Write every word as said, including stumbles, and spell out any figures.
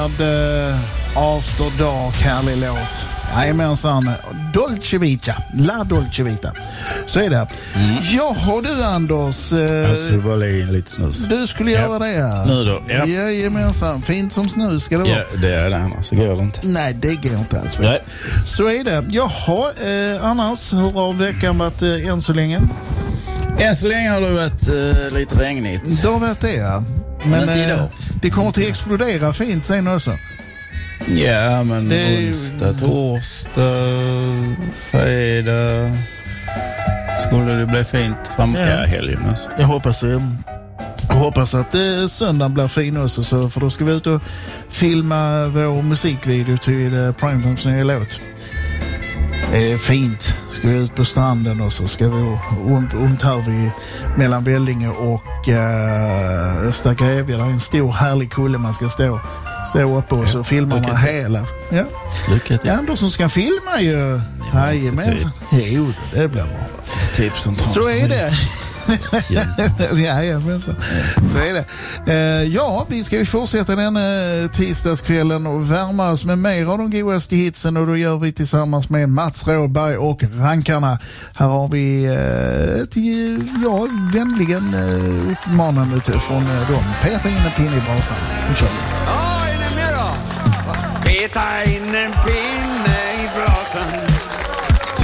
med uh, After Dark, härlig låt. Jajamensan, Dolce Vita, La Dolce Vita. Så är det. Mm. Jaha du Anders. Uh, Jag skulle bara lägga in lite snus. Du skulle ja. göra det. Nu då? Ja. Jajamensan, fint som snus ska det vara. Ja, det är det annars, så går det inte. Nej, det går inte alls. Nej. Så är det. Jaha, eh, annars, hur har veckan varit eh, än så länge? Än så länge har det varit eh, lite regnigt. Det har varit det, ja. Men eh, det kommer till att explodera fint sen också. Ja, men det... onsdag, torsdag, fredag skulle det bli fint fram ja. Ja, helgen också. Jag hoppas, jag hoppas att eh, söndagen blir fin också, så, för då ska vi ut och filma vår musikvideo till eh, Primetimes nya låt. Eh, fint. Ska vi ut på stranden och så ska vi runt, runt här vid, mellan Vellinge och eh, Östra Grevie. Det är en stor härlig kulle man ska stå, stå uppe och ja, så filmar man hela. Ja. Lycka till. Ja, ändå som ska filma ju. Jajamensan. Jo, det blir bra. Tips som så är det. ja, ja, men så. så är det. Eh, ja, vi ska ju fortsätta den eh, tisdagskvällen och värma oss med mer av de godaste hitsen, och då gör vi tillsammans med Mats Rådberg och Rankarna. Här har vi eh, ett, ja, vänligen eh, uppmanande till, från eh, dem. Peta in en pinne i brasan. Nu kör vi. Ja, är ni med då? Peta in en pinne i brasan.